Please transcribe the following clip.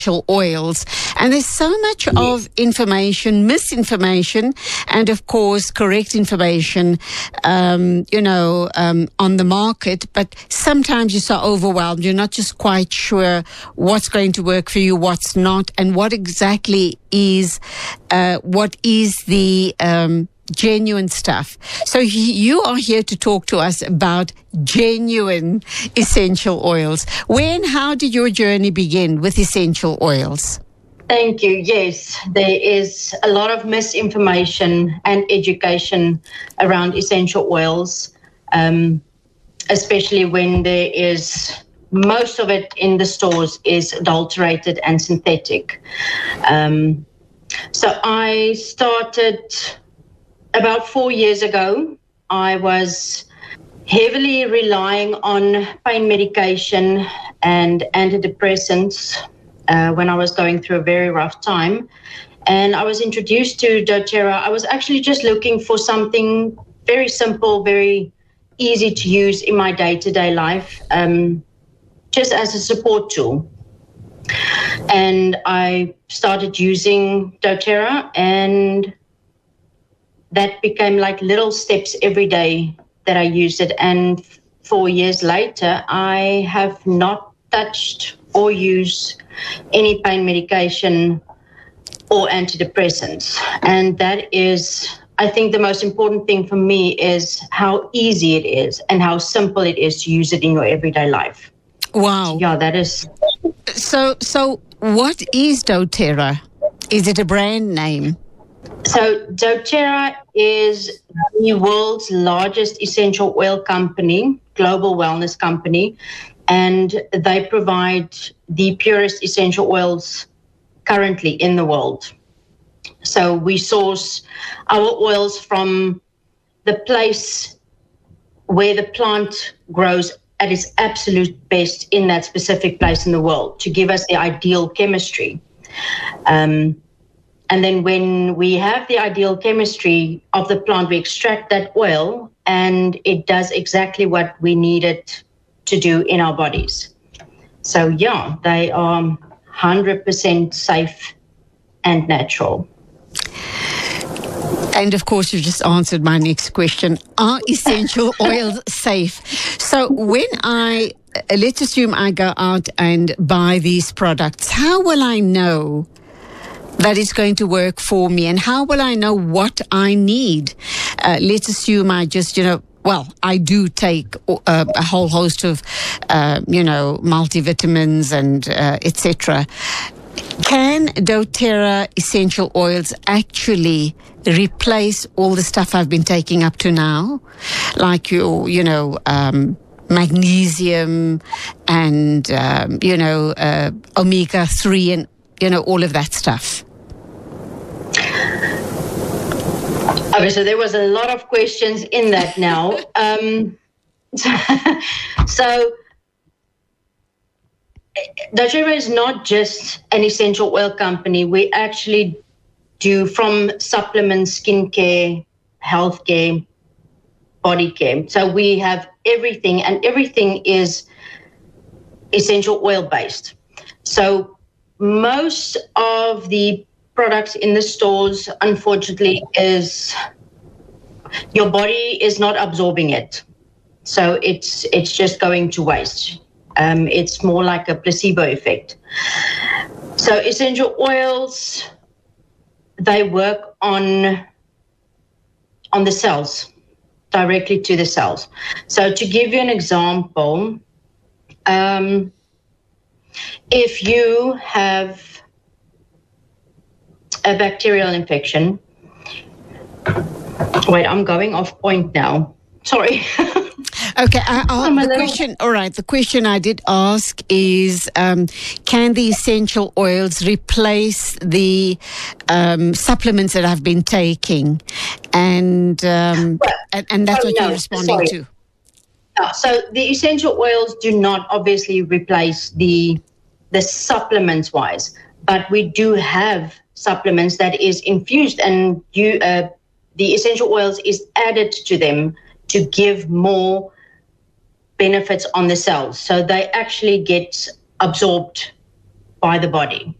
oils. And there's so much of information, misinformation, and of course, correct information, on the market. But sometimes you're so overwhelmed, you're not just quite sure what's going to work for you, what's not, and what exactly is, the genuine stuff. So you are here to talk to us about genuine essential oils. When, how did your journey begin with essential oils? Thank you. Yes, there is a lot of misinformation and education around essential oils, especially when there is most of it in the stores is adulterated and synthetic. So I started about 4 years ago. I was heavily relying on pain medication and antidepressants when I was going through a very rough time. And I was introduced to doTERRA. I was actually just looking for something very simple, very easy to use in my day-to-day life, just as a support tool. And I started using doTERRA, and that became like little steps every day that I used it. And 4 years later, I have not touched or used any pain medication or antidepressants. And that is, I think the most important thing for me is how easy it is and how simple it is to use it in your everyday life. Wow. Yeah, that is. So what is doTERRA? Is it a brand name? So doTERRA is the world's largest essential oil company, global wellness company, and they provide the purest essential oils currently in the world. So we source our oils from the place where the plant grows at its absolute best in that specific place in the world to give us the ideal chemistry. And then when we have the ideal chemistry of the plant, we extract that oil and it does exactly what we need it to do in our bodies. So yeah, they are 100% safe and natural. And of course, you just answered my next question. Are essential oils safe? So when let's assume I go out and buy these products, how will I know that it's going to work for me? And how will I know what I need? Let's assume I just, I do take a whole host of, multivitamins and etc. Can doTERRA essential oils actually replace all the stuff I've been taking up to now? Like magnesium and, omega-3 and, all of that stuff. Okay, so there was a lot of questions in that now. So doTERRA is not just an essential oil company. We actually do from supplements, skincare, healthcare, body care. So we have everything, and everything is essential oil based. So most of the products in the stores, unfortunately, is your body is not absorbing it. So it's just going to waste. It's more like a placebo effect. So essential oils, they work on the cells, directly to the cells. So to give you an example, if you have a bacterial infection, wait, I'm going off point now. Sorry. Okay, the question I did ask is, can the essential oils replace the supplements that I've been taking? And that's what you're responding to. So the essential oils do not obviously replace the supplements wise, but we do have supplements that is infused, and the essential oils is added to them to give more benefits on the cells. So they actually get absorbed by the body.